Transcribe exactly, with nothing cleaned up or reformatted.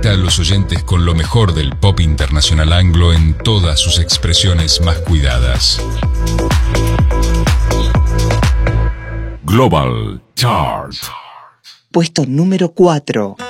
deleita a los oyentes con lo mejor del pop internacional anglo en todas sus expresiones más cuidadas. Global Chart. Puesto número cuatro.